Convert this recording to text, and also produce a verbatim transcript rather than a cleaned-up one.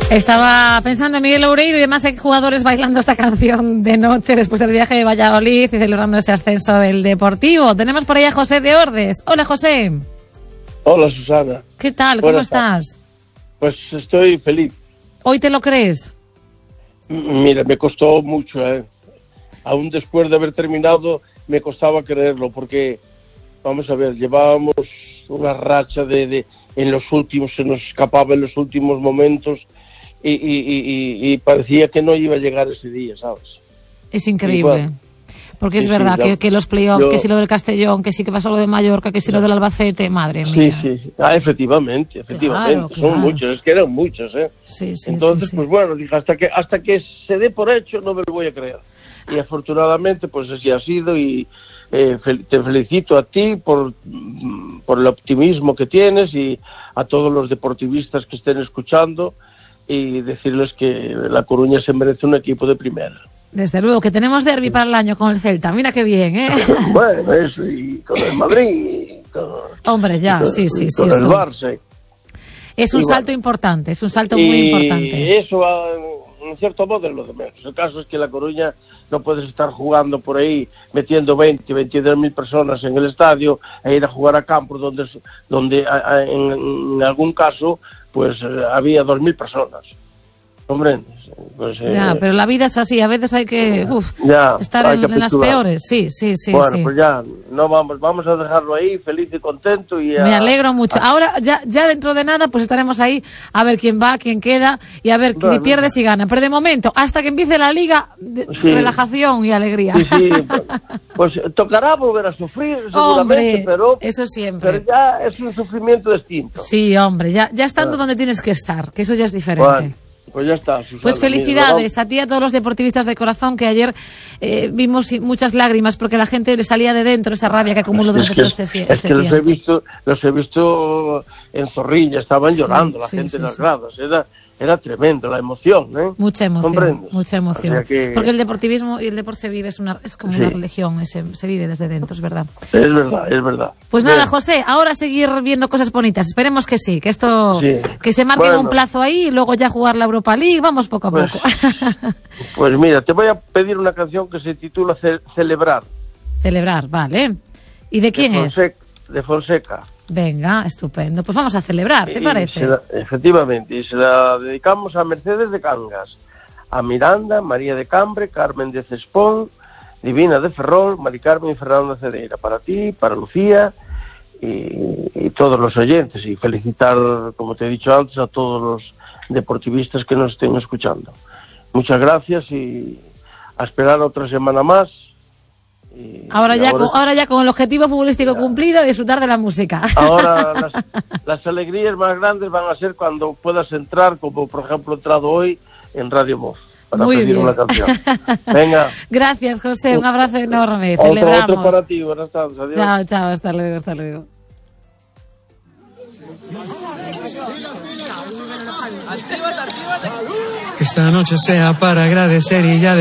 Estaba pensando en Miguel Loureiro y demás jugadores bailando esta canción de noche después del viaje de Valladolid y celebrando ese ascenso del Deportivo. Tenemos por ahí a José de Ordes. Hola, José. Hola, Susana. ¿Qué tal? ¿Cómo Buenas estás? tardes. Pues estoy feliz. ¿Hoy te lo crees? Mira, me costó mucho, ¿eh? Aún después de haber terminado, me costaba creerlo, porque, vamos a ver, llevábamos una racha de, de en los últimos, se nos escapaba en los últimos momentos y, y, y, y parecía que no iba a llegar ese día, ¿sabes? Es increíble. Bueno, porque es sí, verdad sí, que, yo, que los playoffs, yo, que si lo del Castellón, que sí que pasó lo de Mallorca, que si lo del Albacete, madre mía. Sí, sí, ah, efectivamente, efectivamente, claro, son claro. muchos, es que eran muchos, ¿eh? Sí, sí, Entonces, sí, sí. pues bueno, dije, hasta que, hasta que se dé por hecho no me lo voy a creer. Y afortunadamente, pues así ha sido y eh, fel- te felicito a ti por, por el optimismo que tienes y a todos los deportivistas que estén escuchando y decirles que La Coruña se merece un equipo de primera. Desde luego, que tenemos derbi para el año con el Celta, mira qué bien, ¿eh? Bueno, eso, y con el Madrid, y con, Hombre, ya, con, sí, sí, sí. con Esto el Barça. es un y salto bueno, importante, es un salto y muy importante. Y eso, en cierto modo, es lo de menos. El caso es que La Coruña no puedes estar jugando por ahí, metiendo veinte, veintidós mil personas en el estadio e ir a jugar a campos donde, donde a, a, en, en algún caso, pues había dos mil personas. ¿Comprendes? Pues, eh, ya, pero la vida es así, a veces hay que uf, ya, estar hay en, que en las peores, sí, sí, sí. Bueno, sí. pues ya, no vamos, vamos a dejarlo ahí, feliz y contento. Y a, Me alegro mucho. A, Ahora, ya, ya dentro de nada, pues estaremos ahí a ver quién va, quién queda y a ver bueno, si pierde, si gana. Pero de momento, hasta que empiece la liga, de, sí. relajación y alegría. Sí, sí, pues, pues tocará volver a sufrir, seguramente, hombre, pero, eso siempre. pero ya es un sufrimiento distinto. Sí, hombre, ya, ya estando bueno. donde tienes que estar, que eso ya es diferente. Bueno. Pues ya está, Susana. Pues felicidades mira, a ti y a todos los deportivistas de corazón, que ayer eh, vimos muchas lágrimas porque la gente le salía de dentro esa rabia que acumuló durante todo este, este es que tiempo. los he visto, los he visto en Zorrilla, estaban llorando sí, la sí, gente sí, en las sí. gradas, era, era tremendo la emoción, ¿eh? Mucha emoción, ¿Comprendes? mucha emoción. O sea que... Porque el deportivismo y el deporte se vive, es, una, es como sí. una religión, se, se vive desde dentro, es verdad. Es verdad, es verdad. Pues Bien. nada, José, ahora seguir viendo cosas bonitas, esperemos que sí, que esto, sí. que se marque bueno. un plazo ahí y luego ya jugar la Europa League, vamos poco a pues, poco. Pues mira, te voy a pedir una canción que se titula Ce- Celebrar. Celebrar, vale. ¿Y de quién de Fonseca, es? De Fonseca. Venga, estupendo. Pues vamos a celebrar, ¿te y parece? Se la, efectivamente, y se la dedicamos a Mercedes de Cangas, a Miranda, María de Cambre, Carmen de Cespón, Divina de Ferrol, Mari Carmen y Fernando de Cedeira. Para ti, para Lucía y, y todos los oyentes. Y felicitar, como te he dicho antes, a todos los deportivistas que nos estén escuchando. Muchas gracias y a esperar otra semana más. Y, ahora, y ya ahora, con, ahora ya con el objetivo futbolístico ya. cumplido, disfrutar de la música. Ahora las, las alegrías más grandes van a ser cuando puedas entrar, como por ejemplo he entrado hoy en Radio Voz, para Muy pedir bien. una canción. Venga. Gracias, José, un abrazo enorme. Otro, Celebramos. otro para ti, buenas tardes, adiós. Chao, chao, hasta luego, hasta luego. Que esta noche sea para agradecer y ya